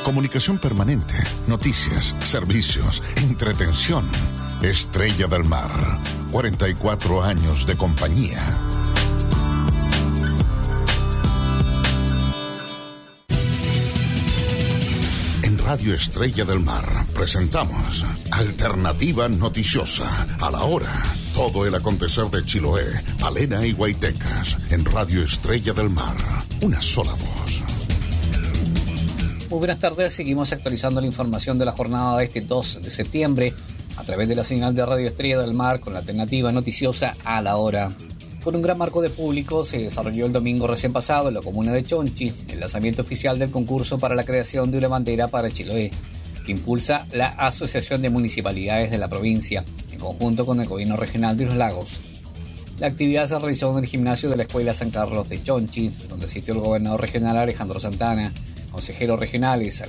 Comunicación permanente, noticias, servicios, entretención. Estrella del Mar, 44 años de compañía. En Radio Estrella del Mar presentamos Alternativa Noticiosa. A la hora, todo el acontecer de Chiloé, Palena y Guaitecas. En Radio Estrella del Mar, una sola voz. Muy buenas tardes, seguimos actualizando la información de la jornada de este 2 de septiembre a través de la señal de Radio Estrella del Mar con la Alternativa Noticiosa a la hora. Con un gran marco de público se desarrolló el domingo recién pasado en la comuna de Chonchi el lanzamiento oficial del concurso para la creación de una bandera para Chiloé, que impulsa la Asociación de Municipalidades de la provincia, en conjunto con el Gobierno Regional de los Lagos. La actividad se realizó en el gimnasio de la Escuela San Carlos de Chonchi, donde asistió el gobernador regional Alejandro Santana, consejeros regionales,